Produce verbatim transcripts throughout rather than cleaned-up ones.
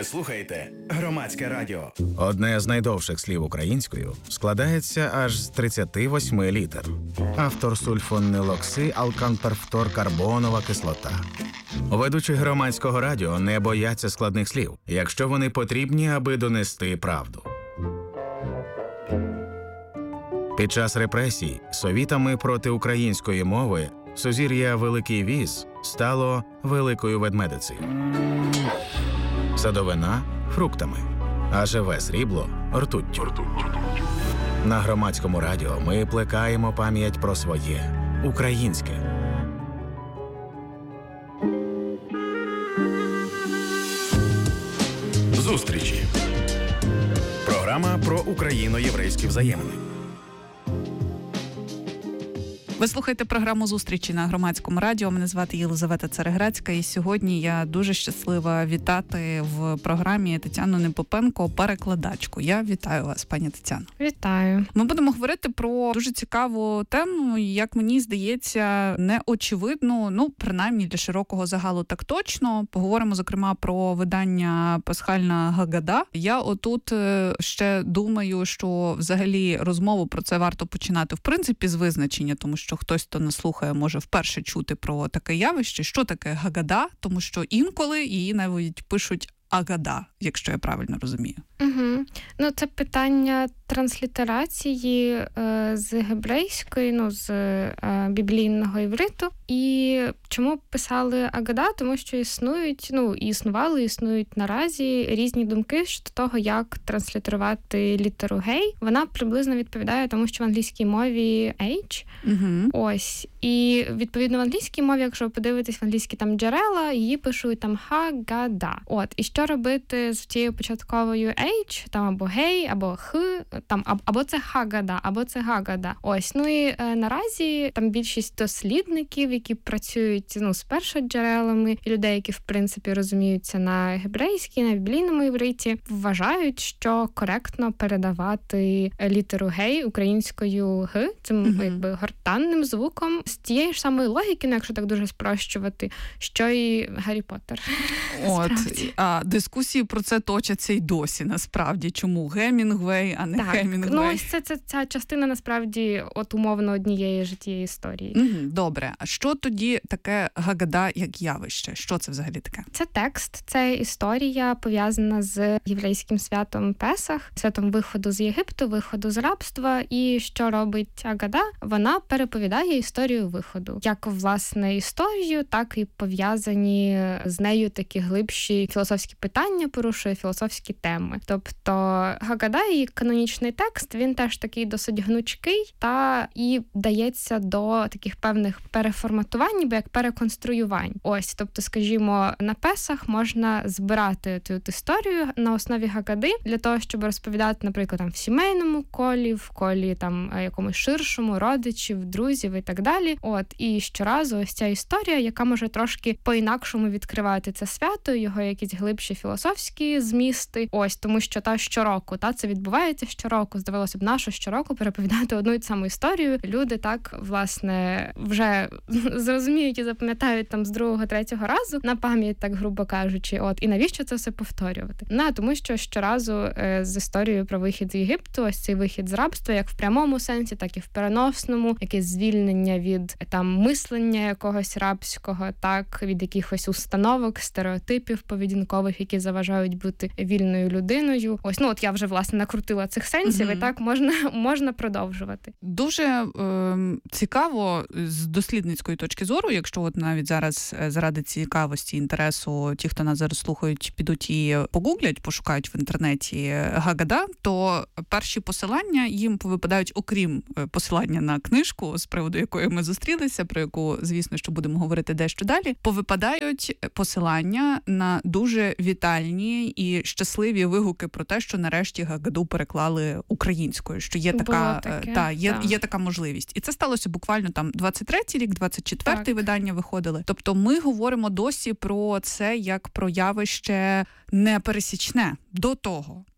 Ви слухаєте Громадське радіо. Одне з найдовших слів українською складається аж з тридцяти восьми літер. Автор сульфонилокси алканперфторкарбонова кислота. Ведучі Громадського радіо не бояться складних слів, якщо вони потрібні, аби донести правду. Під час репресій совітами проти української мови сузір'я Великий Віз стало Великою Ведмедицею. Садовина – фруктами, а живе срібло – ртуттю. На Громадському радіо ми плекаємо пам'ять про своє – українське. Зустрічі. Програма про україно-єврейські взаємини. Ви слухаєте програму «Зустрічі» на Громадському радіо. Мене звати Єлизавета Цареграцька, і сьогодні я дуже щаслива вітати в програмі Тетяну Непопенко, перекладачку. Я вітаю вас, пані Тетяно. Вітаю. Ми будемо говорити про дуже цікаву тему, як мені здається, неочевидну, ну, принаймні для широкого загалу так точно. Поговоримо, зокрема, про видання «Пасхальна Гагада». Я отут ще думаю, що взагалі розмову про це варто починати, в принципі, з визначення, тому що що хтось, хто нас слухає, може вперше чути про таке явище. Що таке Гагада? Тому що інколи її навіть пишуть Агада, якщо я правильно розумію. Угу. Ну, це питання транслітерації е, з гебрейської, ну, з е, біблійного івриту. І чому писали Агада? Тому що існують, ну, і існували, існують наразі різні думки щодо того, як транслітерувати літеру гей. Вона приблизно відповідає тому, що в англійській мові H. Угу. Ось. І, відповідно, в англійській мові, якщо ви подивитесь в англійські там джерела, її пишуть там Хагада. От. І що робити з цією початковою H, там або гей, або х, там або це Хагада, або це Гагада. Ось. Ну і е, наразі там більшість дослідників, які працюють, ну, з першоджерелами, і людей, які в принципі розуміються на гебрейській, на біблійному івриті, вважають, що коректно передавати літеру гей українською г, цим mm-hmm. якби гортанним звуком, з тієї ж самої логіки, ну, якщо так дуже спрощувати, що і Гаррі Поттер. От, а дискусії про це точаться й досі, насправді. Чому Гемінгвей, а не так, Хемінгвей? Ну, ось це, це ця частина, насправді, от умовно однієї ж тієї історії. Mm-hmm, добре. А що тоді таке Гагада як явище? Що це взагалі таке? Це текст, це історія, пов'язана з єврейським святом Песах, святом виходу з Єгипту, виходу з рабства. І що робить Агада? Вона переповідає історію виходу. Як, власне, історію, так і пов'язані з нею такі глибші філософські питання, порушує філософські теми. Тобто Гагада, її канонічний текст, він теж такий досить гнучкий та і дається до таких певних переформатувань, бо як переконструювань. Ось, тобто, скажімо, на Песах можна збирати цю історію на основі Гагади для того, щоб розповідати, наприклад, там в сімейному колі, в колі там якомусь ширшому, родичів, друзів і так далі. От, і щоразу ось ця історія, яка може трошки по-інакшому відкривати це свято, його якісь глибші філософські змісти. Ось, тому що та щороку, та це відбувається щороку. Здавалося б, нашу щороку переповідати одну і ту саму історію. Люди так, власне, вже зрозуміють і запам'ятають там з другого, третього разу на пам'ять, так грубо кажучи. От, і навіщо це все повторювати? На, тому що щоразу е, з історією про вихід з Єгипту, ось цей вихід з рабства, як в прямому сенсі, так і в переносному, якесь звільнення від там мислення якогось рабського, так, від якихось установок, стереотипів поведінкових, які заважають бути вільною людиною. Ось, ну от я вже, власне, накрутила цих сенсів, mm-hmm. і так можна, можна продовжувати. Дуже е, цікаво з дослідницької точки зору, якщо от навіть зараз заради цікавості, інтересу, ті, хто нас зараз слухають, підуть і погуглять, пошукають в інтернеті Гагада, то перші посилання їм повипадають, окрім посилання на книжку, з приводу якої ми зустрілися, про яку, звісно, що будемо говорити дещо далі, повипадають посилання на дуже вітальні і щасливі вигуки про те, що нарешті Гагаду переклали українською, що є така, таке, та, є, та. є така можливість. І це сталося буквально там двадцять третій рік, двадцять четвертий видання виходили. Тобто ми говоримо досі про це як про явище непересічне. До того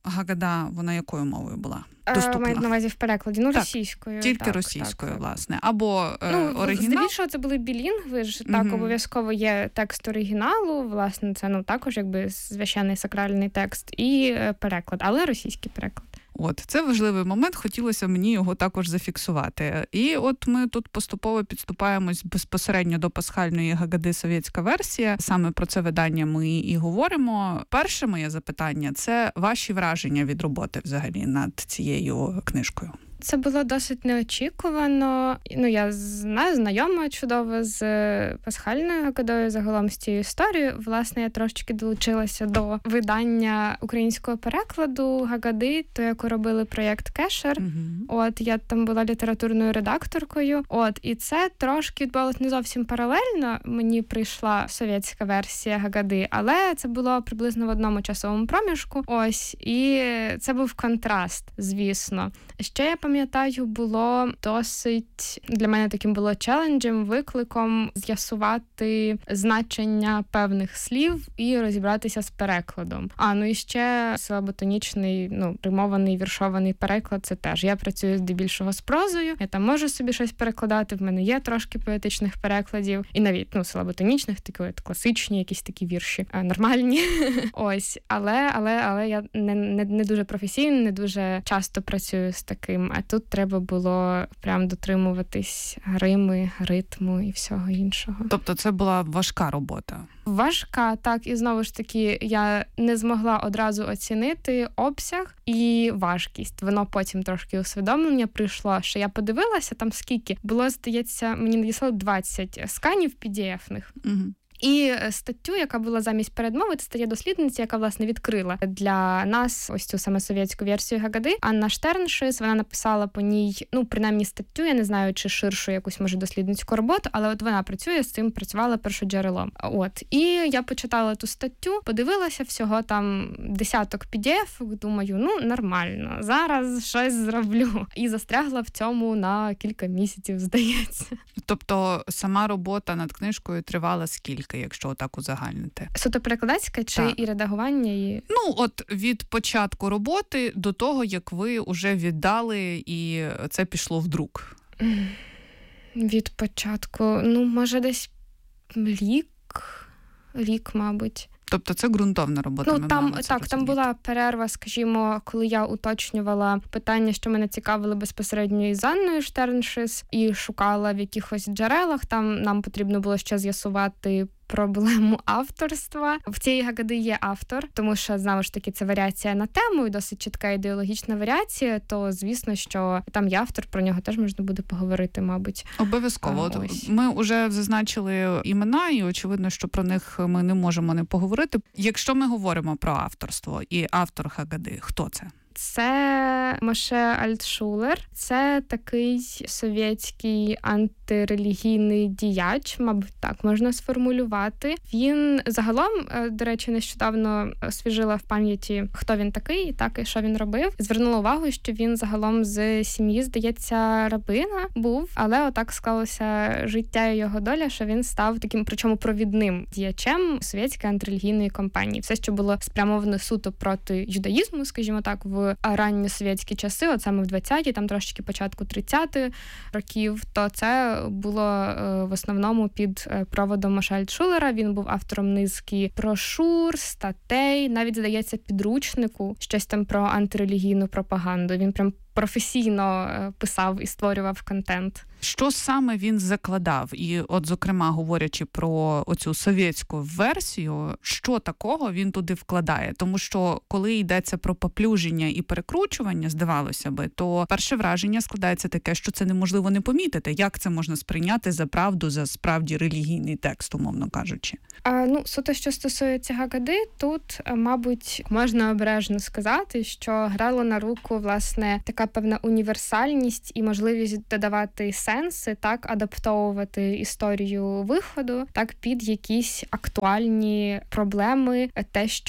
Гагада, вона якою мовою була? Доступна. Мають на увазі в перекладі? Ну, так, російською. Тільки так, російською, так, власне. Або е, ну, оригінал. Здебільшого це були білінгви ж, так, угу. Обов'язково є текст оригіналу, власне, це ну також якби священний сакральний текст і переклад, але російський переклад. От, це важливий момент, хотілося мені його також зафіксувати. І от ми тут поступово підступаємось безпосередньо до пасхальної Гагади совєтська версія. Саме про це видання ми і говоримо. Перше моє запитання – це ваші враження від роботи взагалі над цією книжкою. Це було досить неочікувано. Ну, я знаю, знайома чудово з пасхальною Гагадою, загалом з цією історією. Власне, я трошечки долучилася до видання українського перекладу Гагади, то яку робили проєкт Кешер. Mm-hmm. От, я там була літературною редакторкою. От, і це трошки відбувалося не зовсім паралельно. Мені прийшла совєтська версія Гагади, але це було приблизно в одному часовому проміжку. Ось, і це був контраст, звісно. Ще я пам'ятаю, було досить для мене таким було челенджем, викликом з'ясувати значення певних слів і розібратися з перекладом. А, ну і ще силаботонічний, ну, римований, віршований переклад, це теж. Я працюю здебільшого з прозою, я там можу собі щось перекладати, в мене є трошки поетичних перекладів, і навіть, ну, силаботонічних, такі от класичні, якісь такі вірші, а, нормальні. Ось, але, але, але я не, не, не дуже професійно, не дуже часто працюю з таким. А тут треба було прям дотримуватись рими, ритму і всього іншого. Тобто це була важка робота? Важка, так. І знову ж таки, я не змогла одразу оцінити обсяг і важкість. Воно потім трошки усвідомлення прийшло, що я подивилася, там скільки. Було, здається, мені надіслали двадцять сканів пі ді еф-них. Угу. І статтю, яка була замість передмови, це стаття дослідниці, яка, власне, відкрила для нас ось цю саме совєтську версію Гагади. Анна Штерншис, вона написала по ній, ну, принаймні статтю, я не знаю, чи ширшу якусь, може, дослідницьку роботу, але от вона працює з цим, працювала першоджерелом. От. І я почитала ту статтю, подивилася всього там десяток пі ді еф, думаю, ну, нормально, зараз щось зроблю. І застрягла в цьому на кілька місяців, здається. Тобто сама робота над книжкою тривала скільки, якщо отак узагальнити? Суто перекладацька чи так. І редагування? І... Ну, от від початку роботи до того, як ви вже віддали і це пішло в друк. Від початку, ну, може, десь рік, рік, мабуть. Тобто це ґрунтовна робота? Ну, там, так, розуміти. Там була перерва, скажімо, коли я уточнювала питання, що мене цікавили безпосередньо із Анною Штерншис, і шукала в якихось джерелах. Там нам потрібно було ще з'ясувати проблему авторства. В цій Гагади є автор, тому що, знову ж таки, це варіація на тему і досить чітка ідеологічна варіація, то, звісно, що там є автор, про нього теж можна буде поговорити, мабуть. Обов'язково. А, ми вже зазначили імена, і очевидно, що про них ми не можемо не поговорити. Якщо ми говоримо про авторство і автор Гагади, хто це? Це Моше Альтшулер. Це такий совєтський антирелігійний діяч, мабуть, так можна сформулювати. Він загалом, до речі, нещодавно освіжила в пам'яті, хто він такий, так і що він робив. Звернула увагу, що він загалом з сім'ї, здається, рабина був, але отак склалося життя і його доля, що він став таким, причому провідним діячем совєтської антирелігійної кампанії. Все, що було спрямовано суто проти юдаїзму, скажімо так, в ранньосовєтські часи, от саме в двадцяті, там трошечки початку тридцятих років, то це було в основному під проводом Моше Альтшулера. Він був автором низки брошур, статей, навіть, здається, підручнику, щось там про антирелігійну пропаганду. Він прям професійно писав і створював контент. Що саме він закладав? І от, зокрема, говорячи про оцю совєтську версію, що такого він туди вкладає? Тому що, коли йдеться про поплюження і перекручування, здавалося би, то перше враження складається таке, що це неможливо не помітити. Як це можна сприйняти за правду, за справді релігійний текст, умовно кажучи? А, ну, суто, що стосується Гагади, тут, мабуть, можна обережно сказати, що грало на руку, власне, така певна універсальність і можливість додавати сенси, так, адаптовувати історію виходу, так, під якісь актуальні проблеми, те, що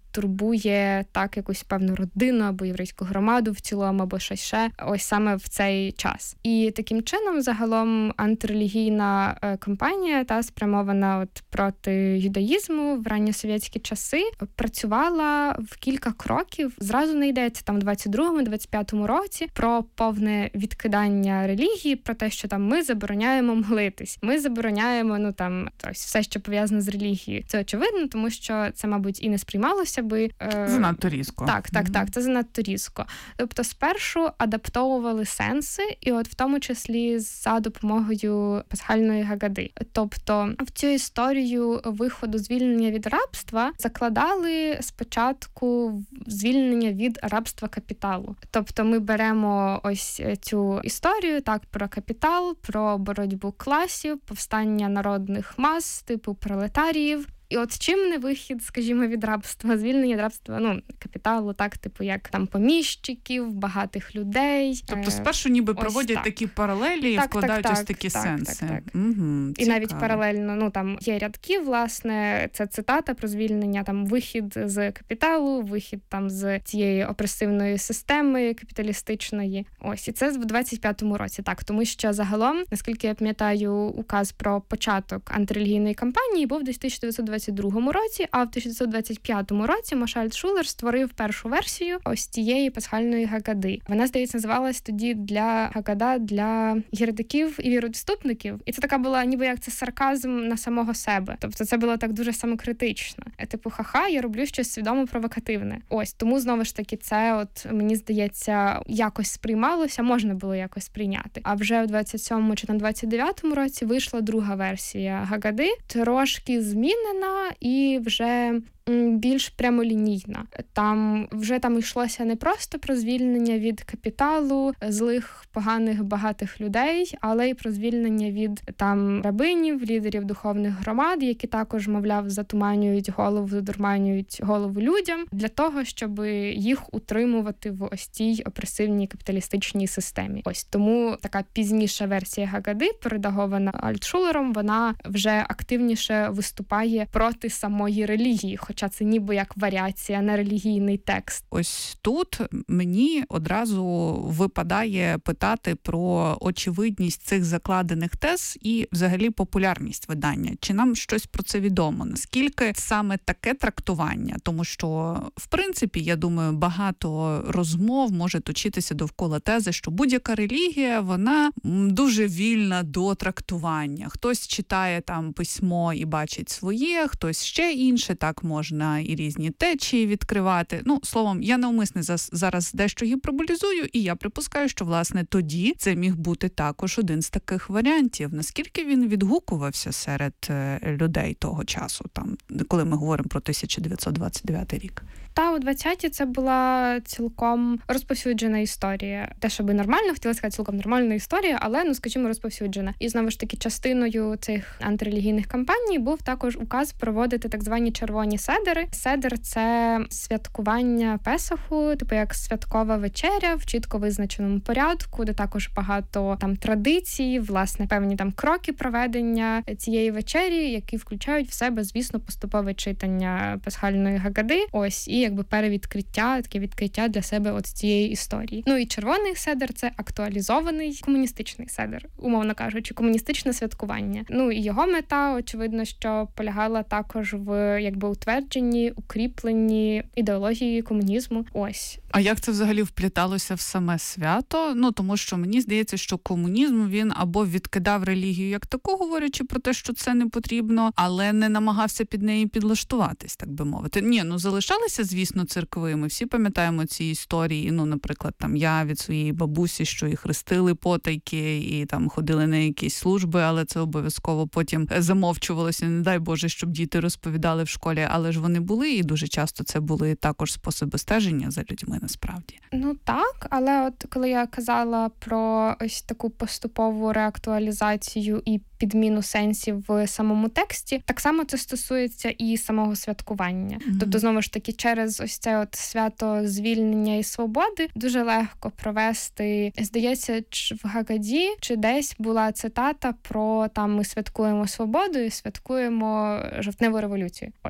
турбує так якусь певну родину або єврейську громаду в цілому, або щось ще, ось саме в цей час. І таким чином, загалом, антирелігійна кампанія, та спрямована от проти юдаїзму в ранньосовєтські часи, працювала в кілька кроків. Зразу не йдеться там в двадцять другому - двадцять п'ятому році про повне відкидання релігії, про те, що там ми забороняємо молитись, ми забороняємо, ну там, ось все, що пов'язане з релігією. Це очевидно, тому що це, мабуть, і не сприймалося би... Е... Занадто різко. Так, так, mm-hmm. так, це занадто різко. Тобто спершу адаптовували сенси, і от в тому числі за допомогою пасхальної Гагади. Тобто в цю історію виходу звільнення від рабства закладали спочатку звільнення від рабства капіталу. Тобто ми беремо ось цю історію, так, про капітал, про боротьбу класів, повстання народних мас, типу пролетаріїв. І от чим не вихід, скажімо, від рабства, звільнення від рабства, ну, капіталу, так, типу, як там поміщиків, багатих людей. Тобто спершу ніби ось проводять так. такі паралелі так, і вкладають так, ось так, такі так, сенси. Так, так. Угу, і навіть паралельно, ну, там є рядки, власне, це цитата про звільнення, там, вихід з капіталу, вихід там з цієї опресивної системи капіталістичної. Ось, і це в двадцять п'ятому році, так, тому що загалом, наскільки я пам'ятаю, указ про початок антирелігійної кампанії був десь в тисяча дев'ятсот двадцять другому році, а в тисяча дев'ятсот двадцять п'ятому році Моше Альтшулер створив першу версію ось цієї пасхальної Гагади. Вона, здається, називалась тоді для Гагада для єретиків і віродоступників. І це така була ніби як це сарказм на самого себе. Тобто це було так дуже самокритично. Типу, ха-ха, я роблю щось свідомо провокативне. Ось, тому знову ж таки це от, мені здається, якось сприймалося, можна було якось сприйняти. А вже в двадцять сьомому чи на двадцять дев'ятому році вийшла друга версія Гагади, трошки змінена і вже більш прямолінійна. Там вже там йшлося не просто про звільнення від капіталу, злих, поганих, багатих людей, але й про звільнення від там рабинів, лідерів духовних громад, які також, мовляв, затуманюють голову, задурманюють голову людям для того, щоб їх утримувати в ось цій опресивній капіталістичній системі. Ось тому така пізніша версія Гагади, передагована Альтшулером, вона вже активніше виступає проти самої релігії, хоча це ніби як варіація на релігійний текст. Ось тут мені одразу випадає питати про очевидність цих закладених тез і взагалі популярність видання. Чи нам щось про це відомо? Наскільки саме таке трактування? Тому що, в принципі, я думаю, багато розмов може точитися довкола тези, що будь-яка релігія, вона дуже вільна до трактування. Хтось читає там письмо і бачить своє, хтось ще інше, так можна і різні течії відкривати. Ну, словом, я навмисне зараз дещо гіперболізую, і я припускаю, що, власне, тоді це міг бути також один з таких варіантів. Наскільки він відгукувався серед людей того часу, там, коли ми говоримо про тисяча дев'ятсот двадцять дев'ятий рік? Та, у двадцяті це була цілком розповсюджена історія. Те, щоб нормально, хотіла сказати, цілком нормальна історія, але, ну, скажімо, розповсюджена. І, знову ж таки, частиною цих антирелігійних кампаній був також указ проводити так звані червоні седери. Седер – це святкування Песаху, типу як святкова вечеря в чітко визначеному порядку, де також багато там традицій, власне, певні там кроки проведення цієї вечері, які включають в себе, звісно, поступове читання пасхальної Гагади. Ось, і якби перевідкриття, таке відкриття для себе от цієї історії. Ну і червоний седер – це актуалізований комуністичний седер, умовно кажучи, комуністичне святкування. Ну і його мета, очевидно, що полягала також в якби утвердженні, укріпленні ідеології комунізму. Ось. А як це взагалі впліталося в саме свято? Ну, тому що мені здається, що комунізм, він або відкидав релігію як таку, говорячи про те, що це не потрібно, але не намагався під неї підлаштуватись, так би мовити. Ні, ну залишалися, звісно, церкви. Ми всі пам'ятаємо ці історії. Ну, наприклад, там я від своєї бабусі, що і хрестили потайки, і там ходили на якісь служби, але це обов'язково потім замовчувалося. Не дай Боже, щоб діти розповідали в школі, але ж вони були, і дуже часто це були також способи стеження за людьми, насправді. Ну так, але от коли я казала про ось таку поступову реактуалізацію і підміну сенсів в самому тексті, так само це стосується і самого святкування. Mm-hmm. Тобто, знову ж таки, через ось це от свято звільнення і свободи дуже легко провести, здається, в Гагаді чи десь була цитата про там ми святкуємо свободу і святкуємо жовтневу революцію. Ось.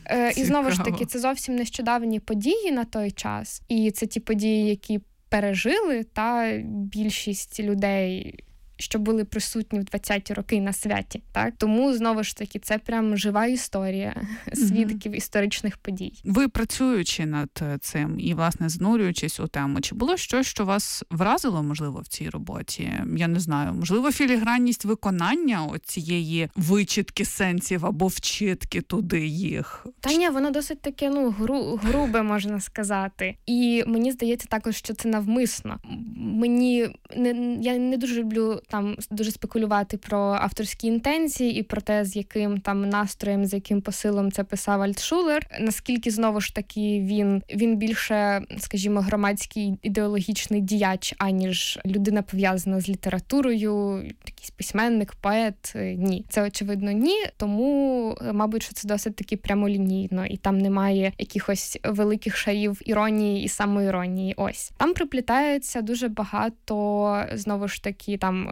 Е, і знову ж таки, це зовсім нещодавні події на той час. І це ті події, які пережили та більшість людей, що були присутні в двадцяті роки на святі. Так? Тому, знову ж таки, це прям жива історія свідків mm-hmm. історичних подій. Ви, працюючи над цим і, власне, занурюючись у тему, чи було щось, що вас вразило, можливо, в цій роботі? Я не знаю, можливо, філігранність виконання цієї вичітки сенсів або вчитки туди їх? Та ні, воно досить таке, ну, гру, грубе, можна сказати. І мені здається також, що це навмисно. Мені, не, я не дуже люблю там дуже спекулювати про авторські інтенції і про те, з яким там настроєм, з яким посилом це писав Альтшулер. Наскільки, знову ж таки, він, він більше, скажімо, громадський ідеологічний діяч, аніж людина пов'язана з літературою, якийсь письменник, поет. Ні. Це, очевидно, ні. Тому, мабуть, що це досить таки прямолінійно. І там немає якихось великих шарів іронії і самоіронії. Ось. Там приплітається дуже багато, знову ж таки, там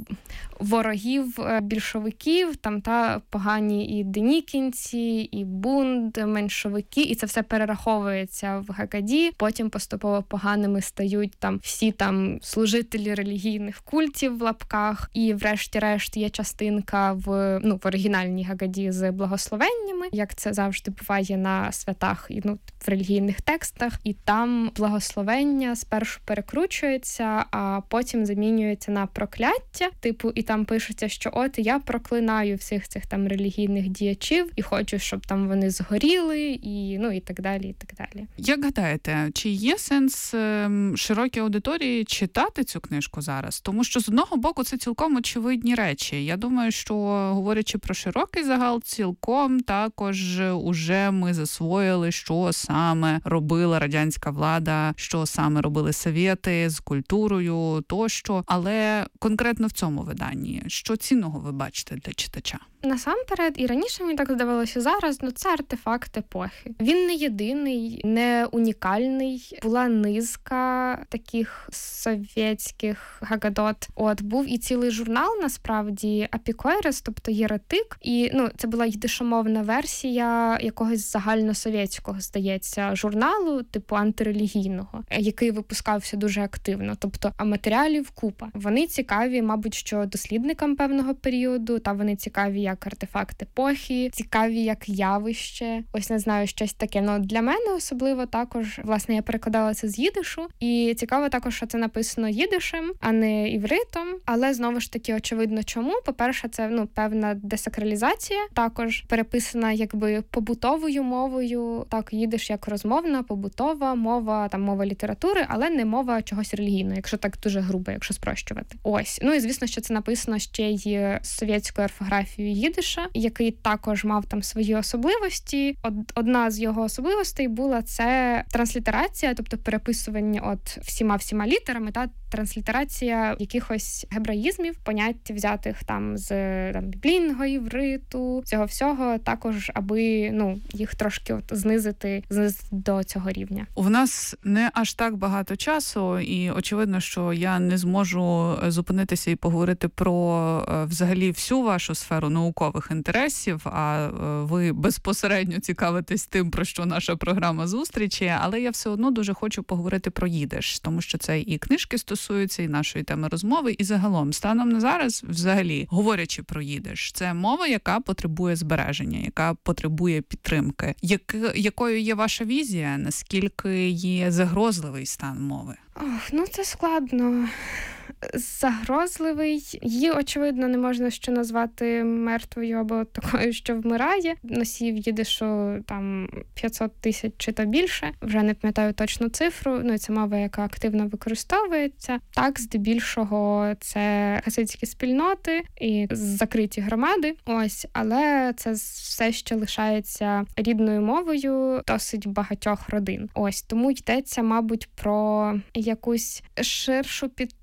ворогів більшовиків, там та погані і денікінці, і бунт, меншовики, і це все перераховується в Гагаді. Потім поступово поганими стають там всі там служителі релігійних культів в лапках, і врешті-решт є частинка в, ну, в оригінальній Гагаді з благословеннями, як це завжди буває на святах і, ну, в релігійних текстах, і там благословення спершу перекручується, а потім замінюється на прокляття, типу, і там пишеться, що от я проклинаю всіх цих там релігійних діячів і хочу, щоб там вони згоріли, і, ну, і так далі, і так далі. Як гадаєте, чи є сенс ем, широкій аудиторії читати цю книжку зараз? Тому що, з одного боку, це цілком очевидні речі. Я думаю, що, говорячи про широкий загал, цілком також уже ми засвоїли, що саме робила радянська влада, що саме робили совєти з культурою тощо, але конкретно в цьому виданні, що цінного ви бачите для читача? Насамперед, і раніше мені так здавалося, зараз, ну, це артефакт епохи. Він не єдиний, не унікальний. Була низка таких совєтських гагадот. От, був і цілий журнал, насправді, Апікойрес, тобто єретик. І, ну, це була йдишомовна версія якогось загальносовєтського, здається, журналу, типу антирелігійного, який випускався дуже активно. Тобто, а матеріалів купа. Вони цікаві, мабуть, що дослідникам певного періоду, та вони цікаві як артефакт епохи, цікаві як явище. Ось, не знаю, щось таке. Ну, для мене особливо також, власне, я перекладала це з їдишу, і цікаво також, що це написано їдишем, а не івритом. Але, знову ж таки, очевидно, чому. По-перше, це, ну, певна десакралізація, також переписана, якби, побутовою мовою. Так, їдиш як розмовна, побутова мова, там, мова літератури, але не мова чогось релігійного, якщо так дуже грубо, якщо спрощувати. Ось. Ну, і, звісно, що це написано ще й совєтською орфографією їдиша, який також мав там свої особливості. Одна з його особливостей була це транслітерація, тобто переписування от всіма-всіма літерами, та транслітерація якихось гебраїзмів, понять взятих там з там, біблійного івриту, цього всього, також, аби, ну, їх трошки от знизити, знизити до цього рівня. У нас не аж так багато часу, і очевидно, що я не зможу зупинитися і поговорити про взагалі всю вашу сферу наукових інтересів, а ви безпосередньо цікавитесь тим, про що наша програма зустрічі, але я все одно дуже хочу поговорити про їдиш, тому що це і книжки стосуються, і нашої теми розмови, і загалом, станом на зараз, взагалі, говорячи про їдиш, це мова, яка потребує збереження, яка потребує підтримки. Як, якою є ваша візія? Наскільки є загрозливий стан мови? Ох, ну це складно. Загрозливий. Її, очевидно, не можна ще назвати мертвою або такою, що вмирає. Носіїв їдишу там п'ятсот тисяч чи то більше. Вже не пам'ятаю точну цифру. Ну, це мова, яка активно використовується. Так, здебільшого, це хасидські спільноти і закриті громади. Ось, але це все ще лишається рідною мовою досить багатьох родин. Ось, тому йдеться, мабуть, про якусь ширшу підтримку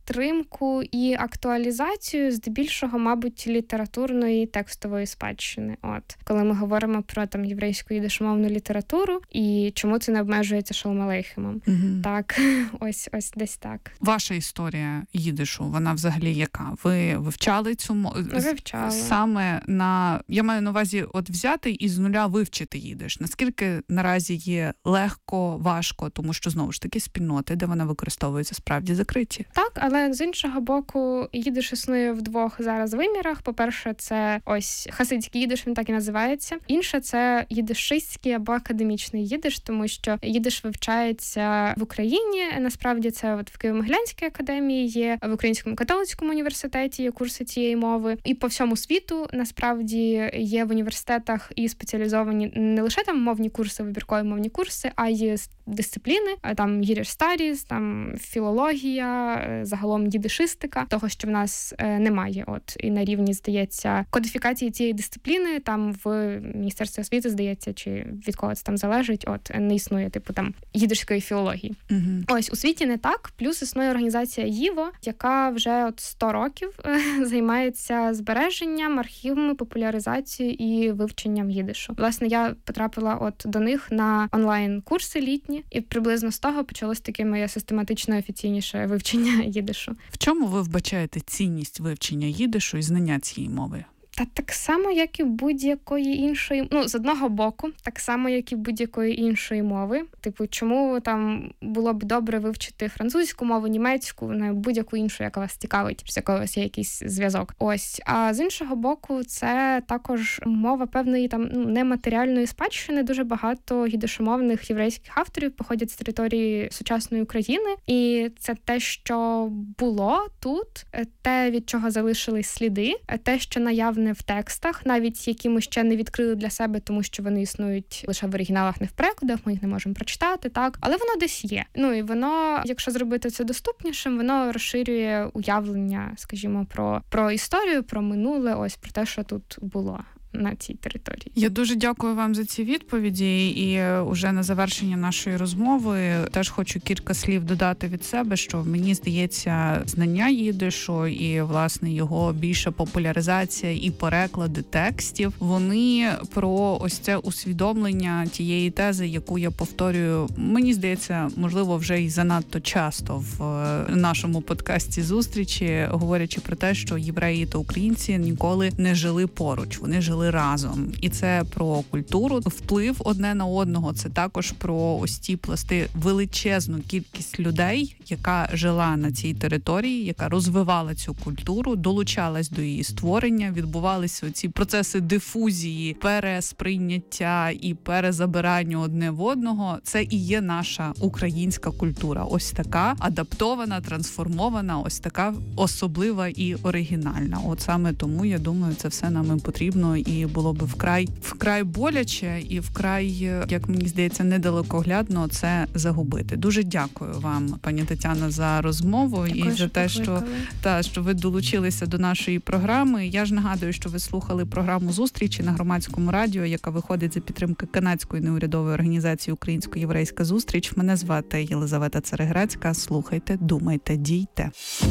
підтримку і актуалізацію, здебільшого, мабуть, літературної текстової спадщини. От коли ми говоримо про там єврейську їдишмовну літературу і чому це не обмежується Шолом Алейхемом. Угу. Так, ось ось десь так. Ваша історія їдишу, вона взагалі яка? Ви вивчали цю мову? Вивчала. Саме на я маю на увазі, от взяти і з нуля вивчити їдиш. Наскільки наразі є легко, важко, тому що знову ж таки спільноти, де вона використовується, справді закриті. Так, але з іншого боку, їдиш існує в двох зараз вимірах. По-перше, це ось хасидський їдиш, він так і називається. Інше це їдишистський або академічний їдиш, тому що їдиш вивчається в Україні. Насправді це от в Києво-Могилянській академії є, в Українському католицькому університеті є курси цієї мови. І по всьому світу, насправді, є в університетах і спеціалізовані не лише там мовні курси, вибіркові мовні курси, а й дисципліни. Там Yiddish Studies, там філологія, загалом їдишистика, того, що в нас немає. От і на рівні, здається, кодифікації цієї дисципліни там в Міністерстві освіти, здається, чи від кого це там залежить, от не існує, типу, там їдишської філології. Угу. Ось у світі не так. Плюс існує організація ЄВО, яка вже от сто років займається збереженням, архівами, популяризацією і вивченням їдишу. Власне, я потрапила от до них на онлайн-курси літні, і приблизно з того почалось таке моє систематичне офіційніше вивчення їдишу. В чому ви вбачаєте цінність вивчення їдишу і знання цієї мови? Та так само, як і будь-якої іншої, ну, з одного боку, так само, як і будь-якої іншої мови. Типу, чому там було б добре вивчити французьку мову, німецьку, не будь-яку іншу, яка вас цікавить, з якою у вас є якийсь зв'язок. Ось. А з іншого боку, це також мова певної там ну, нематеріальної спадщини. Дуже багато їдишомовних єврейських авторів походять з території сучасної України. І це те, що було тут, те, від чого залишились сліди, те, що наявне в текстах, навіть які ми ще не відкрили для себе, тому що вони існують лише в оригіналах, не в перекладах, ми їх не можемо прочитати, так, але воно десь є. Ну і воно, якщо зробити це доступнішим, воно розширює уявлення, скажімо, про, про історію, про минуле, ось про те, що тут було на цій території. Я дуже дякую вам за ці відповіді, і уже на завершення нашої розмови теж хочу кілька слів додати від себе, що мені здається, знання їдишу і, власне, його більша популяризація і переклади текстів, вони про ось це усвідомлення тієї тези, яку я повторюю, мені здається, можливо, вже і занадто часто в нашому подкасті зустрічі, говорячи про те, що євреї та українці ніколи не жили поруч, вони жили разом. І це про культуру, вплив одне на одного. Це також про ось ті пласти, величезну кількість людей, яка жила на цій території, яка розвивала цю культуру, долучалась до її створення, відбувалися ці процеси дифузії, пересприйняття і перезабирання одне в одного. Це і є наша українська культура. Ось така адаптована, трансформована, ось така особлива і оригінальна. От саме тому, я думаю, це все нам і потрібно, і було б вкрай, вкрай боляче і вкрай, як мені здається, недалекоглядно це загубити. Дуже дякую вам, пані Тетяно, за розмову. Дякую, і за те, що, та, що ви долучилися до нашої програми. Я ж нагадую, що ви слухали програму «Зустрічі» на Громадському радіо, яка виходить за підтримки канадської неурядової організації «Українсько-єврейська зустріч». Мене звати Єлизавета Цареграцька. Слухайте, думайте, дійте.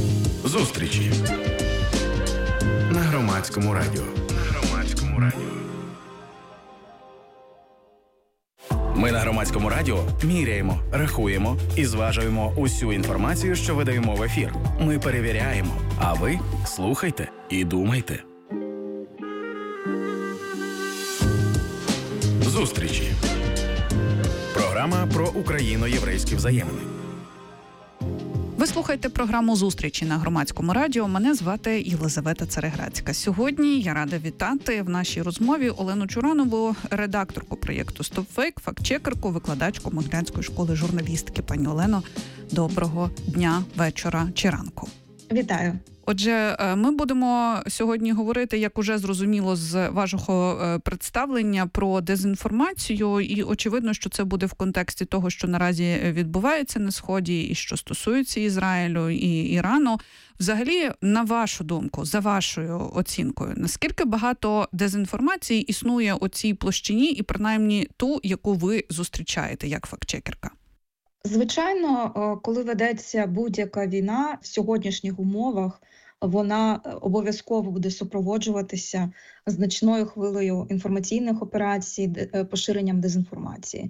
Зустрічі на Громадському радіо. Ми на Громадському радіо міряємо, рахуємо і зважуємо усю інформацію, що видаємо в ефір. Ми перевіряємо, а ви слухайте і думайте. Зустрічі. Програма про україно-єврейські взаємини. Ви слухаєте програму «Зустрічі» на Громадському радіо. Мене звати Єлизавета Цареграцька. Сьогодні я рада вітати в нашій розмові Олену Чуранову, редакторку проєкту «Стопфейк», фактчекерку, викладачку Могилянської школи журналістики. Пані Олено, доброго дня, вечора чи ранку. Вітаю. Отже, ми будемо сьогодні говорити, як уже зрозуміло з вашого представлення, про дезінформацію. І очевидно, що це буде в контексті того, що наразі відбувається на Сході і що стосується Ізраїлю і Ірану. Взагалі, на вашу думку, за вашою оцінкою, наскільки багато дезінформації існує у цій площині і принаймні ту, яку ви зустрічаєте як фактчекерка? Звичайно, е, коли ведеться будь-яка війна в сьогоднішніх умовах, вона е, обов'язково буде супроводжуватися значною хвилею інформаційних операцій, де- е, поширенням дезінформації.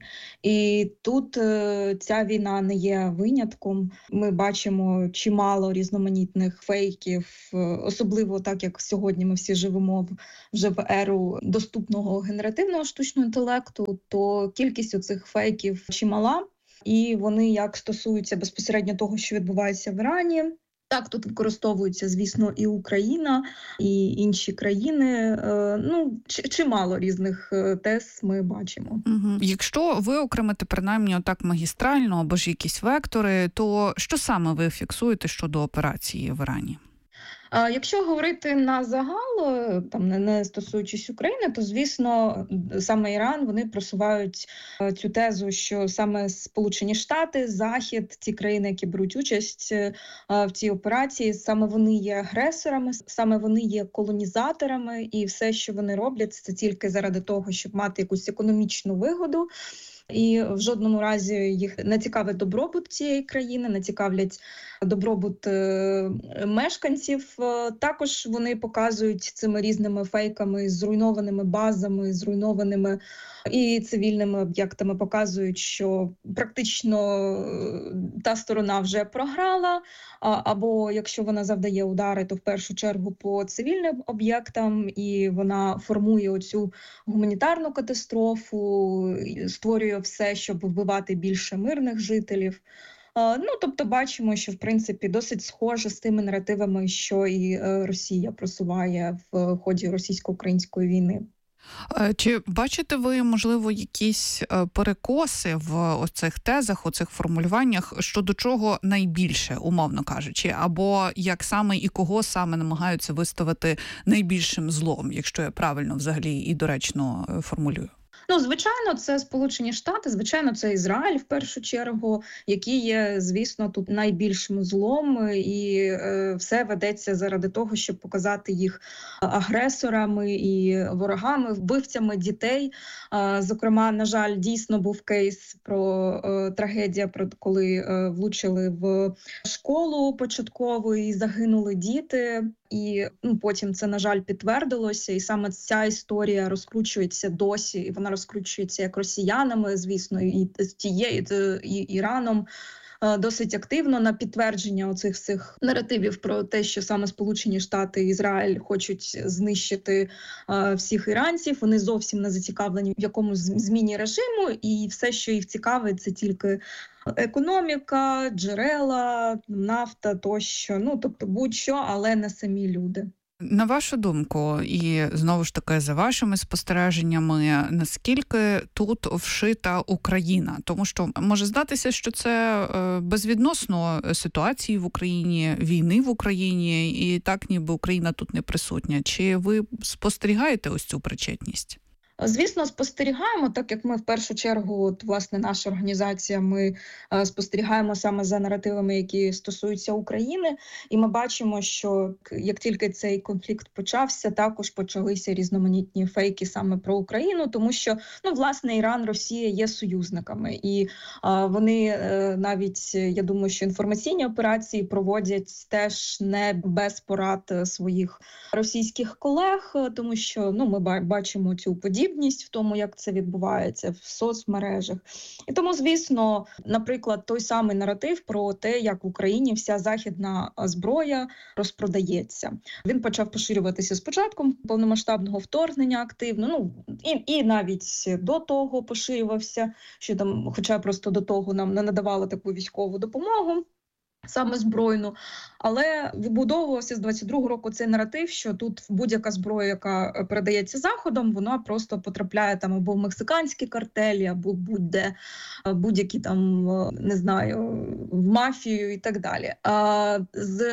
І тут е, ця війна не є винятком. Ми бачимо чимало різноманітних фейків, е, особливо так як сьогодні ми всі живемо в- вже в еру доступного генеративного штучного інтелекту, то кількість цих фейків чимала. І вони як стосуються безпосередньо того, що відбувається в Ірані. Так, тут використовується, звісно, і Україна, і інші країни. Е, Ну, чи- чимало різних е, тез ми бачимо. Угу. Якщо ви окремите принаймні отак магістрально або ж якісь вектори, то що саме ви фіксуєте щодо операції в Ірані? А якщо говорити на загал, е, там не, не стосуючись України, то звісно саме Іран вони просувають е, цю тезу, що саме Сполучені Штати, Захід, ті країни, які беруть участь е, в цій операції, саме вони є агресорами, саме вони є колонізаторами, і все, що вони роблять, це тільки заради того, щоб мати якусь економічну вигоду. І в жодному разі їх не цікавить добробут цієї країни, не цікавлять добробут е, мешканців. Е, Також вони показують цими різними фейками, зруйнованими базами, зруйнованими і цивільними об'єктами, показують, що практично е, та сторона вже програла, а- або якщо вона завдає удари, то в першу чергу по цивільним об'єктам, і вона формує оцю гуманітарну катастрофу, і створює все, щоб вбивати більше мирних жителів. Е, Ну, тобто бачимо, що в принципі досить схоже з тими наративами, що і е, Росія просуває в ході російсько-української війни. Е, Чи бачите ви, можливо, якісь е, перекоси в оцих тезах, оцих формулюваннях, щодо чого найбільше, умовно кажучи, або як саме і кого саме намагаються виставити найбільшим злом, якщо я правильно взагалі і доречно е, формулюю? Ну, звичайно, це Сполучені Штати, звичайно, це Ізраїль в першу чергу, які є, звісно, тут найбільшим злом, і е, все ведеться заради того, щоб показати їх агресорами і ворогами, вбивцями дітей. Е, зокрема, на жаль, дійсно був кейс про е, трагедія, про коли е, влучили в школу початкову і загинули діти. І ну, потім це, на жаль, підтвердилося, і саме ця історія розкручується досі, і вона розкручується як росіянами, звісно, і з тією і Іраном е, досить активно на підтвердження оцих всіх наративів про те, що саме Сполучені Штати і Ізраїль хочуть знищити е, всіх іранців. Вони зовсім не зацікавлені в якомусь зміні режиму, і все, що їх цікавить, це тільки економіка, джерела, нафта тощо. Ну, тобто будь-що, але не самі люди. На вашу думку, і знову ж таки за вашими спостереженнями, наскільки тут вшита Україна? Тому що може здатися, що це е, безвідносно ситуації в Україні, війни в Україні, і так ніби Україна тут не присутня. Чи ви спостерігаєте ось цю причетність? Звісно, спостерігаємо, так як ми в першу чергу, от, власне, наша організація, ми е, спостерігаємо саме за наративами, які стосуються України, і ми бачимо, що к- як тільки цей конфлікт почався, також почалися різноманітні фейки саме про Україну, тому що, ну, власне, Іран, Росія є союзниками, і е, вони е, навіть, я думаю, що інформаційні операції проводять теж не без порад е, своїх російських колег, е, тому що, ну, ми ба- бачимо цю подібність в тому, як це відбувається в соцмережах. І тому, звісно, наприклад, той самий наратив про те, як в Україні вся західна а, зброя розпродається. Він почав поширюватися з початком повномасштабного вторгнення активно. Ну і, і навіть до того поширювався, що там, хоча просто до того нам не надавали таку військову допомогу. Саме збройну, але вибудовувався з двадцять другого року цей наратив, що тут будь-яка зброя, яка передається Заходом, вона просто потрапляє там або в мексиканські картелі, або будь-де, будь-які там, не знаю, в мафію і так далі. А з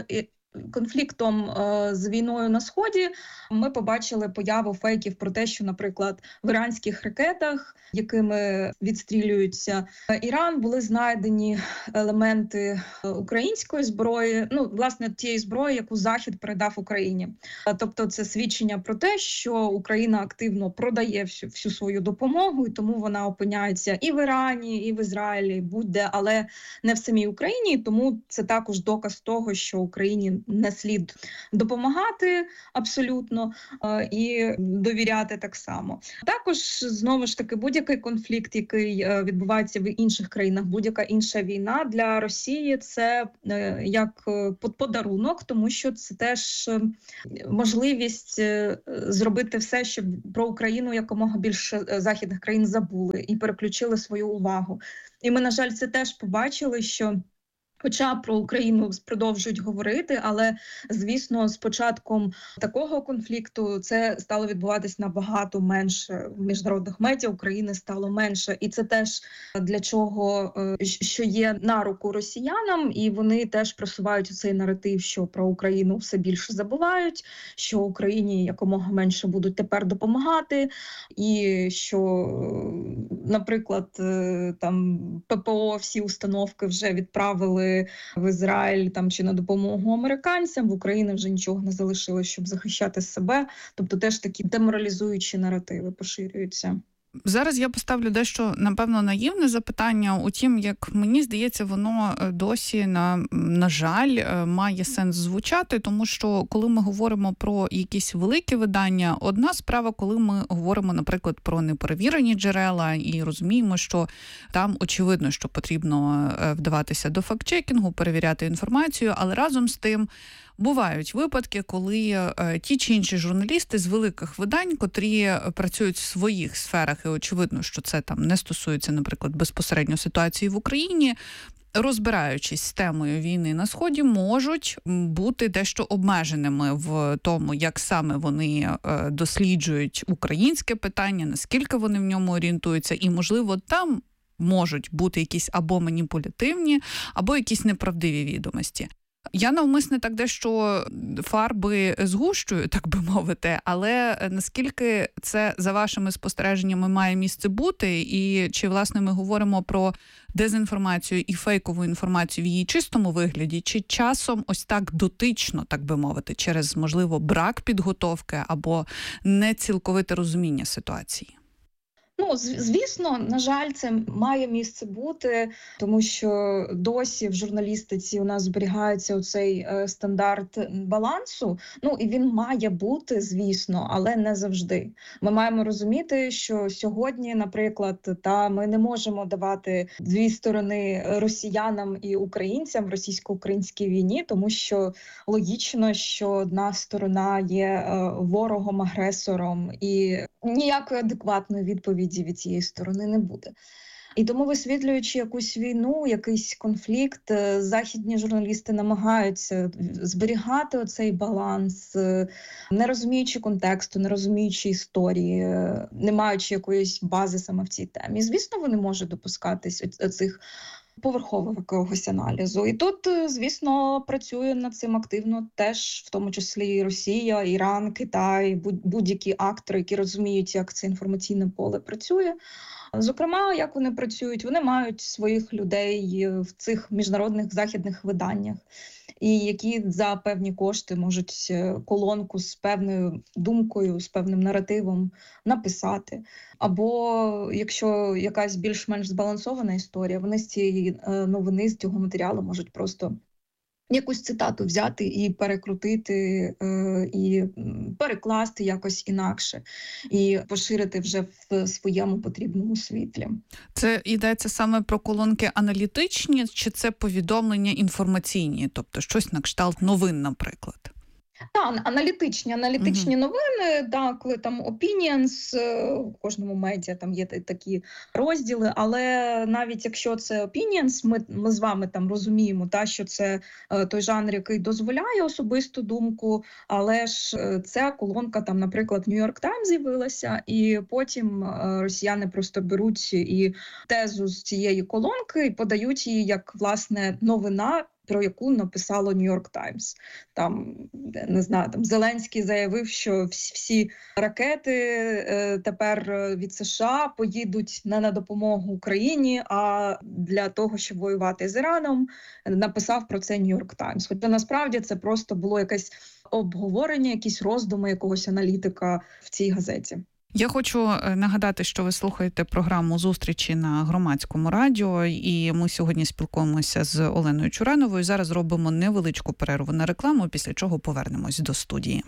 конфліктом з війною на Сході ми побачили появу фейків про те, що, наприклад, в іранських ракетах, якими відстрілюється Іран, були знайдені елементи української зброї, ну, власне, тієї зброї, яку Захід передав Україні. Тобто це свідчення про те, що Україна активно продає всю, всю свою допомогу, і тому вона опиняється і в Ірані, і в Ізраїлі, будь-де, але не в самій Україні, тому це також доказ того, що Україні не слід допомагати абсолютно і довіряти так само. Також, знову ж таки, будь-який конфлікт, який відбувається в інших країнах, будь-яка інша війна для Росії – це як подарунок, тому що це теж можливість зробити все, щоб про Україну якомога більше західних країн забули і переключили свою увагу. І ми, на жаль, це теж побачили, що хоча про Україну продовжують говорити, але, звісно, з початком такого конфлікту це стало відбуватись набагато менше. В міжнародних медіа України стало менше. І це теж для чого, що є на руку росіянам, і вони теж просувають цей наратив, що про Україну все більше забувають, що Україні якомога менше будуть тепер допомагати, і що, наприклад, там ППО всі установки вже відправили в Ізраїль там чи на допомогу американцям, в Україні вже нічого не залишилось, щоб захищати себе. Тобто теж такі деморалізуючі наративи поширюються. Зараз я поставлю дещо, напевно, наївне запитання. Утім, як мені здається, воно досі, на, на жаль, має сенс звучати, тому що коли ми говоримо про якісь великі видання, одна справа, коли ми говоримо, наприклад, про неперевірені джерела і розуміємо, що там очевидно, що потрібно вдаватися до фактчекінгу, перевіряти інформацію, але разом з тим бувають випадки, коли е, ті чи інші журналісти з великих видань, котрі працюють в своїх сферах, і очевидно, що це там не стосується, наприклад, безпосередньо ситуації в Україні, розбираючись з темою війни на Сході, можуть бути дещо обмеженими в тому, як саме вони е, досліджують українське питання, наскільки вони в ньому орієнтуються, і, можливо, там можуть бути якісь або маніпулятивні, або якісь неправдиві відомості. Я навмисне так дещо фарби згущую, так би мовити, але наскільки це, за вашими спостереженнями, має місце бути, і чи, власне, ми говоримо про дезінформацію і фейкову інформацію в її чистому вигляді, чи часом ось так дотично, так би мовити, через, можливо, брак підготовки або нецілковите розуміння ситуації? Ну, звісно, на жаль, це має місце бути, тому що досі в журналістиці у нас зберігається оцей е, стандарт балансу. Ну, і він має бути, звісно, але не завжди. Ми маємо розуміти, що сьогодні, наприклад, та ми не можемо давати дві сторони росіянам і українцям в російсько-українській війні, тому що логічно, що одна сторона є е, ворогом, агресором, і ніякої адекватної відповіді від цієї сторони не буде. І тому, висвітлюючи якусь війну, якийсь конфлікт, західні журналісти намагаються зберігати оцей баланс, не розуміючи контексту, не розуміючи історії, не маючи якоїсь бази саме в цій темі. Звісно, вони можуть допускатись оцих поверхового якогось аналізу. І тут, звісно, працює над цим активно теж, в тому числі і Росія, Іран, Китай, будь-які актори, які розуміють, як це інформаційне поле працює. Зокрема, як вони працюють, вони мають своїх людей в цих міжнародних західних виданнях, і які за певні кошти можуть колонку з певною думкою, з певним наративом написати. Або, якщо якась більш-менш збалансована історія, вони з цієї новини, з цього матеріалу можуть просто якусь цитату взяти і перекрутити, е, і перекласти якось інакше, і поширити вже в своєму потрібному світлі. Це йдеться саме про колонки аналітичні, чи це повідомлення інформаційні, тобто щось на кшталт новин, наприклад? Так, аналітичні, аналітичні угу. новини, да, коли там opinions, в кожному медіа там є такі розділи, але навіть якщо це opinions, ми, ми з вами там розуміємо, та, що це е, той жанр, який дозволяє особисту думку, але ж е, ця колонка там, наприклад, в New York Times з'явилася, і потім е, росіяни просто беруть і тезу з цієї колонки і подають її як, власне, новина, про яку написало Нью-Йорк Таймс. Там, не знаю, там Зеленський заявив, що всі, всі ракети е, тепер від США поїдуть не на допомогу Україні, а для того, щоб воювати з Іраном. Написав про це Нью-Йорк Таймс. Хоча насправді це просто було якесь обговорення, якісь роздуми якогось аналітика в цій газеті. Я хочу нагадати, що ви слухаєте програму «Зустрічі» на Громадському радіо, і ми сьогодні спілкуємося з Оленою Чурановою. Зараз зробимо невеличку перерву на рекламу, після чого повернемось до студії.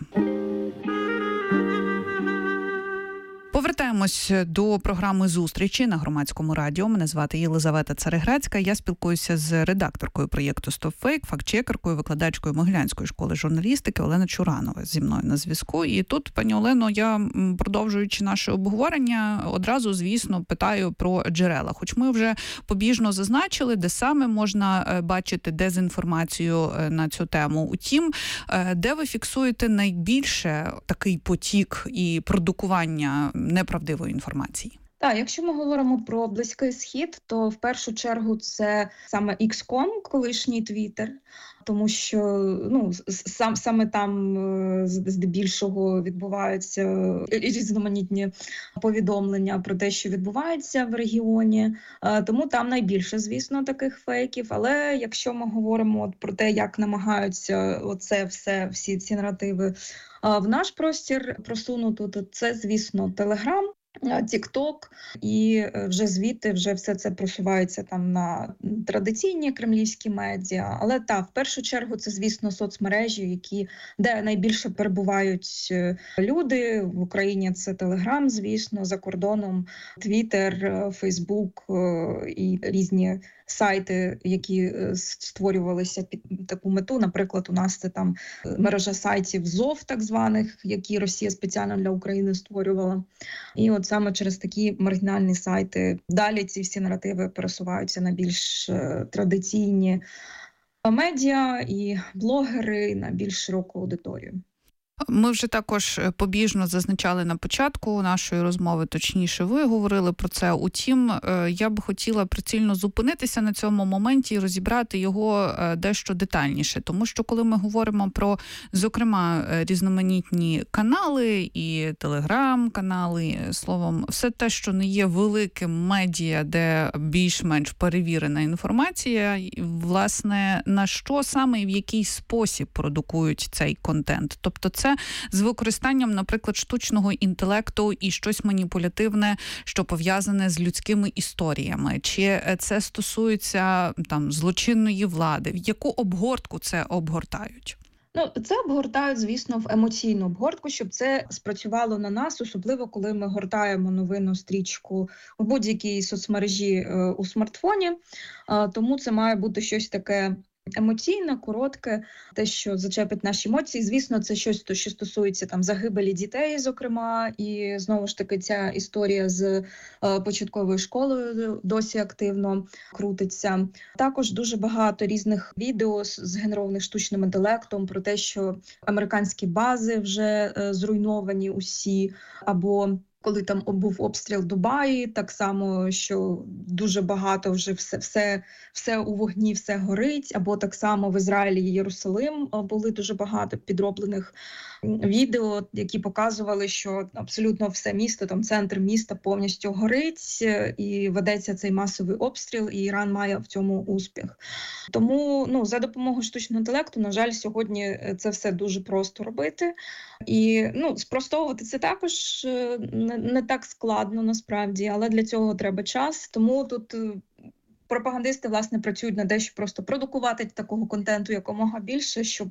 Повертаємось до програми «Зустрічі» на Громадському радіо. Мене звати Єлизавета Цареградська. Я спілкуюся з редакторкою проєкту «Стопфейк», фактчекеркою, викладачкою Могилянської школи журналістики Олена Чуранова зі мною на зв'язку. І тут, пані Олено, я, продовжуючи наше обговорення, одразу, звісно, питаю про джерела. Хоч ми вже побіжно зазначили, де саме можна бачити дезінформацію на цю тему. Утім, де ви фіксуєте найбільше такий потік і продукування неправдивої інформації? Так, якщо ми говоримо про Близький Схід, то в першу чергу це саме ікс точка ком, колишній Твіттер, тому що ну, сам, саме там здебільшого відбуваються різноманітні повідомлення про те, що відбувається в регіоні, тому там найбільше, звісно, таких фейків. Але якщо ми говоримо от про те, як намагаються оце все, всі ці наративи в наш простір просунути, то це, звісно, Телеграм, Тік-Ток, і вже звідти вже все це просувається там на традиційні кремлівські медіа. Але так, в першу чергу це, звісно, соцмережі, які, де найбільше перебувають люди. В Україні це Телеграм, звісно, за кордоном Твіттер, Фейсбук і різні сайти, які створювалися під таку мету. Наприклад, у нас це там мережа сайтів ЗОВ, так званих, які Росія спеціально для України створювала. І от саме через такі маргінальні сайти далі ці всі наративи пересуваються на більш традиційні медіа і блогери, на більш широку аудиторію. Ми вже також побіжно зазначали на початку нашої розмови, точніше, ви говорили про це. Утім, я б хотіла прицільно зупинитися на цьому моменті і розібрати його дещо детальніше. Тому що, коли ми говоримо про, зокрема, різноманітні канали і телеграм-канали, словом, все те, що не є великим медіа, де більш-менш перевірена інформація, власне, на що саме і в який спосіб продукують цей контент. Тобто це з використанням, наприклад, штучного інтелекту і щось маніпулятивне, що пов'язане з людськими історіями. Чи це стосується там злочинної влади? В яку обгортку це обгортають? Ну, це обгортають, звісно, в емоційну обгортку, щоб це спрацювало на нас, особливо коли ми гортаємо новинну стрічку в будь-якій соцмережі е, у смартфоні. Е, тому це має бути щось таке емоційне, коротке, те, що зачепить наші емоції. Звісно, це щось, що стосується там загибелі дітей, зокрема, і знову ж таки ця історія з е, початковою школою досі активно крутиться. Також дуже багато різних відео згенерованих штучним інтелектом про те, що американські бази вже е, зруйновані усі, або коли там був обстріл Дубаї, так само, що дуже багато вже все, все, все у вогні, все горить, або так само в Ізраїлі і Єрусалим були дуже багато підроблених відео, які показували, що абсолютно все місто, там центр міста повністю горить, і ведеться цей масовий обстріл, і Іран має в цьому успіх. Тому, ну, за допомогою штучного інтелекту, на жаль, сьогодні це все дуже просто робити. І, ну, спростовувати це також не, не так складно, насправді, але для цього треба час. Тому тут пропагандисти, власне, працюють над те, щоб просто продукувати такого контенту якомога більше, щоб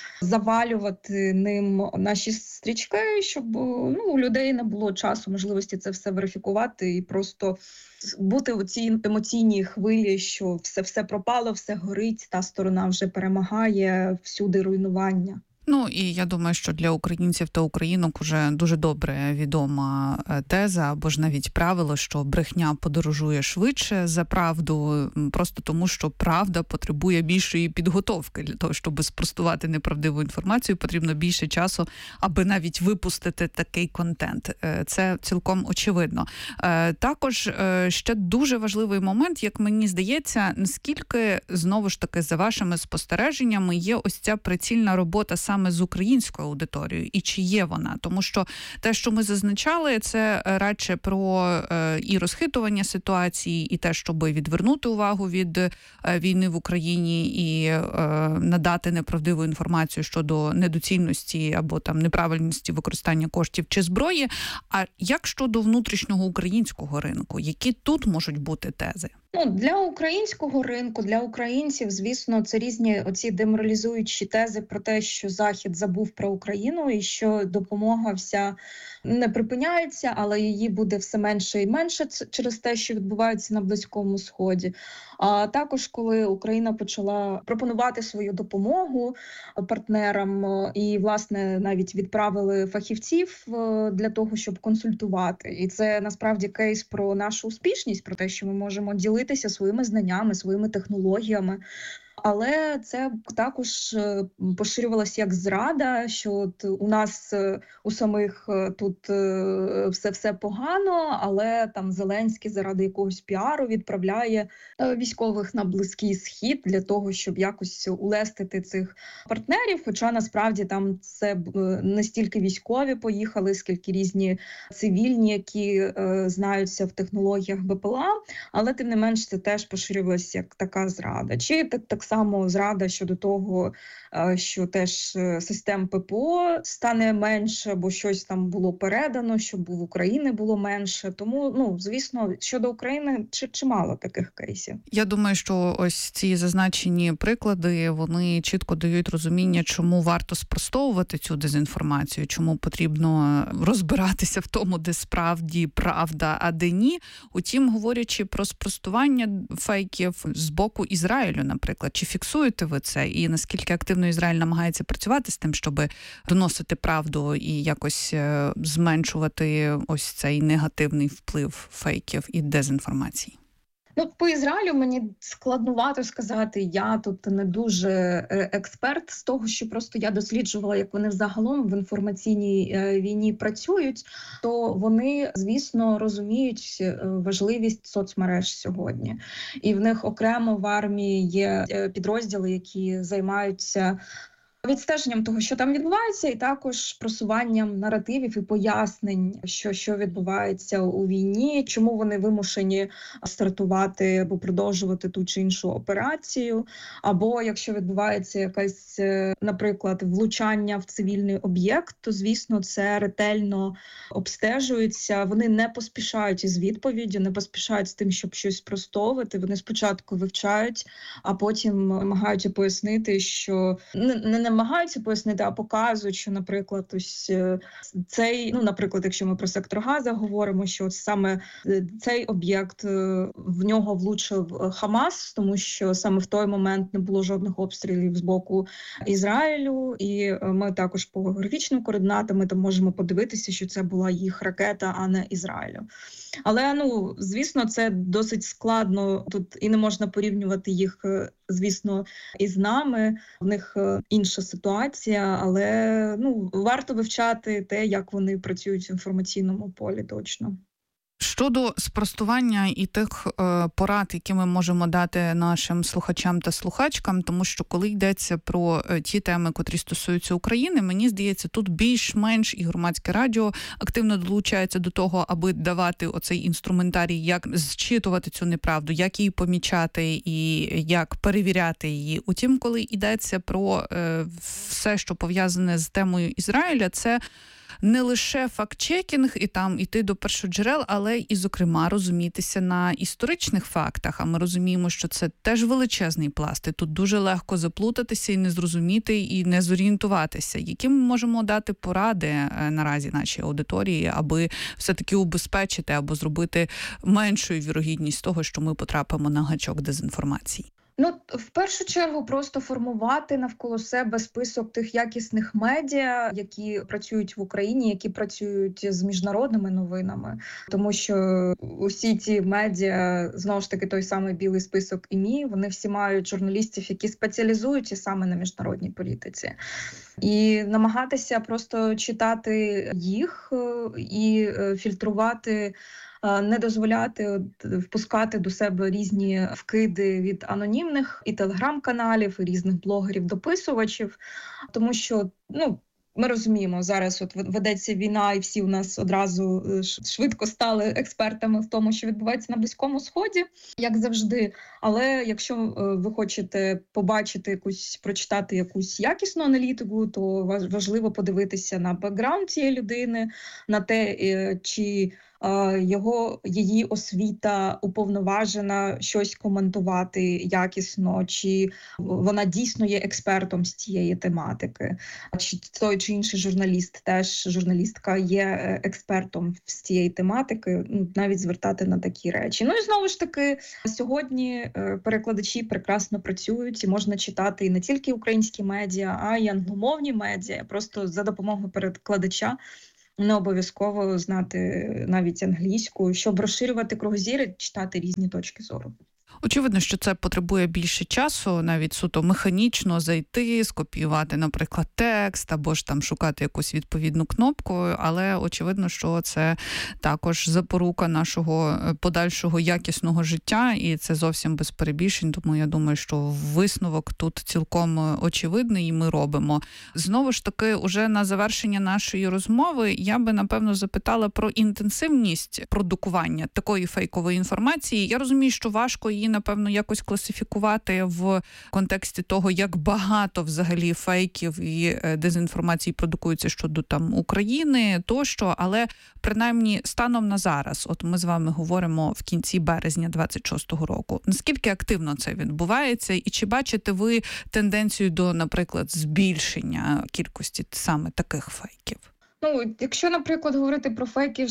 завалювати ним наші стрічки, щоб, ну, у людей не було часу, можливості це все верифікувати і просто бути у цій емоційній хвилі, що все, все пропало, все горить, та сторона вже перемагає, всюди руйнування. Ну, і я думаю, що для українців та українок уже дуже добре відома теза, або ж навіть правило, що брехня подорожує швидше за правду, просто тому, що правда потребує більшої підготовки. Для того, щоб спростувати неправдиву інформацію, потрібно більше часу, аби навіть випустити такий контент. Це цілком очевидно. Також ще дуже важливий момент, як мені здається, наскільки, знову ж таки, за вашими спостереженнями, є ось ця прицільна робота саме саме з українською аудиторією, і чи є вона? Тому що те, що ми зазначали, це радше про е, і розхитування ситуації, і те, щоб відвернути увагу від е, війни в Україні і е, надати неправдиву інформацію щодо недоцільності або там неправильності використання коштів чи зброї. А як щодо внутрішнього українського ринку? Які тут можуть бути тези? Ну, для українського ринку, для українців, звісно, це різні оці деморалізуючі тези про те, що Захід забув про Україну і що допомога вся не припиняється, але її буде все менше і менше через те, що відбувається на Близькому Сході. А також, коли Україна почала пропонувати свою допомогу партнерам і, власне, навіть відправили фахівців для того, щоб консультувати. І це, насправді, кейс про нашу успішність, про те, що ми можемо ділитися своїми знаннями, своїми технологіями. Але це також поширювалося як зрада, що от у нас у самих тут все все погано, але там Зеленський заради якогось піару відправляє військових на Близький Схід для того, щоб якось улестити цих партнерів. Хоча насправді там це не стільки військові поїхали, скільки різні цивільні, які знаються в технологіях БПЛА, але тим не менш це теж поширювалося як така зрада. Чи так, так само зрада щодо того, що теж систем ППО стане менше, бо щось там було передано, щоб в Україні було менше. Тому, ну, звісно, щодо України чи чимало таких кейсів. Я думаю, що ось ці зазначені приклади, вони чітко дають розуміння, чому варто спростовувати цю дезінформацію, чому потрібно розбиратися в тому, де справді правда, а де ні. Утім, говорячи про спростування фейків з боку Ізраїлю, наприклад, чи фіксуєте ви це? І наскільки активно Ізраїль намагається працювати з тим, щоб доносити правду і якось зменшувати ось цей негативний вплив фейків і дезінформації? Ну, по Ізраїлю мені складнувато сказати, я тут не дуже експерт з того, що просто я досліджувала, як вони взагалом в інформаційній війні працюють, то вони, звісно, розуміють важливість соцмереж сьогодні. І в них окремо в армії є підрозділи, які займаються відстеженням того, що там відбувається, і також просуванням наративів і пояснень, що, що відбувається у війні, чому вони вимушені стартувати або продовжувати ту чи іншу операцію, або якщо відбувається якесь, наприклад, влучання в цивільний об'єкт, то, звісно, це ретельно обстежується. Вони не поспішають із відповіддю, не поспішають з тим, щоб щось спростовувати. Вони спочатку вивчають, а потім намагаються пояснити, що не, не намагаються пояснити, а показують, що, наприклад, ось цей, ну, наприклад, якщо ми про сектор Газа говоримо, що саме цей об'єкт, в нього влучив Хамас, тому що саме в той момент не було жодних обстрілів з боку Ізраїлю, і ми також по географічним координатам ми там можемо подивитися, що це була їх ракета, а не Ізраїлю. Але, ну, звісно, це досить складно тут, і не можна порівнювати їх, звісно, із нами. В них інша ситуація, але, ну, варто вивчати те, як вони працюють в інформаційному полі точно. Щодо спростування і тих е, порад, які ми можемо дати нашим слухачам та слухачкам, тому що коли йдеться про е, ті теми, котрі стосуються України, мені здається, тут більш-менш і громадське радіо активно долучається до того, аби давати оцей інструментарій, як зчитувати цю неправду, як її помічати і як перевіряти її. Утім, коли йдеться про е, все, що пов'язане з темою Ізраїля, це не лише факт-чекінг і там іти до першоджерел, але і, зокрема, розумітися на історичних фактах. А ми розуміємо, що це теж величезний пласт. І тут дуже легко заплутатися і не зрозуміти, і не зорієнтуватися. Які ми можемо дати поради наразі нашій аудиторії, аби все-таки убезпечити або зробити меншою вірогідність того, що ми потрапимо на гачок дезінформації? Ну, в першу чергу, просто формувати навколо себе список тих якісних медіа, які працюють в Україні, які працюють з міжнародними новинами. Тому що усі ці медіа, знову ж таки, той самий білий список ІМІ, вони всі мають журналістів, які спеціалізуються саме на міжнародній політиці. І намагатися просто читати їх і фільтрувати, не дозволяти впускати до себе різні вкиди від анонімних і телеграм-каналів, і різних блогерів-дописувачів, тому що, ну, ми розуміємо, зараз от ведеться війна, і всі у нас одразу швидко стали експертами в тому, що відбувається на Близькому Сході, як завжди. Але якщо ви хочете побачити якусь, прочитати якусь якісну аналітику, то важливо подивитися на бекграунд цієї людини, на те, чи його, її освіта уповноважена щось коментувати якісно, чи вона дійсно є експертом з цієї тематики, чи той чи інший журналіст, теж журналістка є експертом з цієї тематики, ну, навіть звертати на такі речі. Ну і знову ж таки, сьогодні перекладачі прекрасно працюють, і можна читати і не тільки українські медіа, а й англомовні медіа, просто за допомогою перекладача. Не обов'язково знати навіть англійську, щоб розширювати кругозір і читати різні точки зору. Очевидно, що це потребує більше часу, навіть суто механічно зайти, скопіювати, наприклад, текст, або ж там шукати якусь відповідну кнопку, але очевидно, що це також запорука нашого подальшого якісного життя, і це зовсім без перебільшень, тому я думаю, що висновок тут цілком очевидний, і ми робимо. Знову ж таки, уже на завершення нашої розмови я би, напевно, запитала про інтенсивність продукування такої фейкової інформації. Я розумію, що важко її, напевно, якось класифікувати в контексті того, як багато взагалі фейків і дезінформації продукується щодо там України тощо, але принаймні станом на зараз, от ми з вами говоримо в кінці березня двадцять шостого року, наскільки активно це відбувається, і чи бачите ви тенденцію до, наприклад, збільшення кількості саме таких фейків? Ну, якщо, наприклад, говорити про фейки,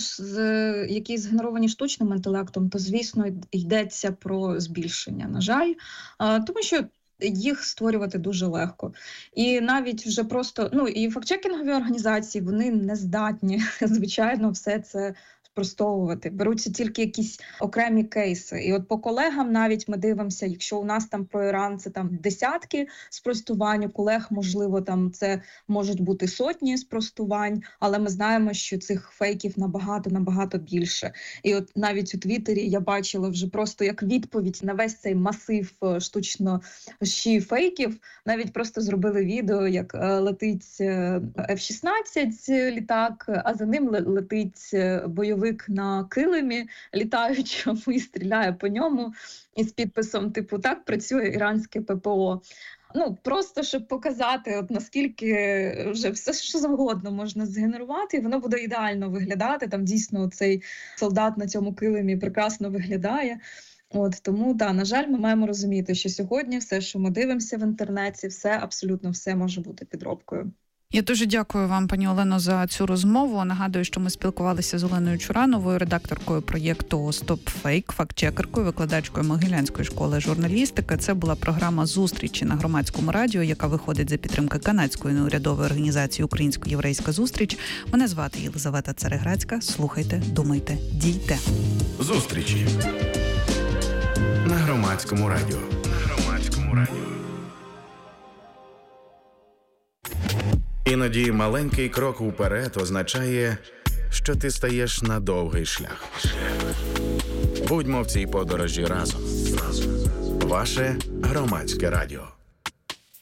які згенеровані штучним інтелектом, то, звісно, йдеться про збільшення, на жаль, тому що їх створювати дуже легко. І навіть вже просто, ну, і фактчекінгові організації, вони не здатні, звичайно, все це спростовувати. Беруться тільки якісь окремі кейси. І от по колегам навіть ми дивимося, якщо у нас там про Іран це там десятки спростувань, у колег, можливо, там це можуть бути сотні спростувань, але ми знаємо, що цих фейків набагато-набагато більше. І от навіть у Твіттері я бачила вже просто як відповідь на весь цей масив штучно щі фейків, навіть просто зробили відео, як летить еф шістнадцять літак, а за ним летить бойовий на килимі літаючому і стріляє по ньому із підписом типу «Так працює іранське ППО». Ну, просто щоб показати, от наскільки вже все, що завгодно можна згенерувати, і воно буде ідеально виглядати. Там дійсно цей солдат на цьому килимі прекрасно виглядає. От, тому, да, на жаль, ми маємо розуміти, що сьогодні все, що ми дивимося в інтернеті, все, абсолютно все може бути підробкою. Я дуже дякую вам, пані Олено, за цю розмову. Нагадую, що ми спілкувалися з Оленою Чурановою, редакторкою проєкту «Стоп Фейк», фактчекеркою, викладачкою Могилянської школи журналістики. Це була програма «Зустрічі» на Громадському радіо, яка виходить за підтримки канадської неурядової організації «Українсько-єврейська зустріч». Мене звати Єлизавета Цареградська. Слухайте, думайте, дійте. Зустрічі на Громадському радіо. На Громадському радіо. Іноді маленький крок уперед означає, що ти стаєш на довгий шлях. Будьмо в цій подорожі разом. Ваше Громадське радіо.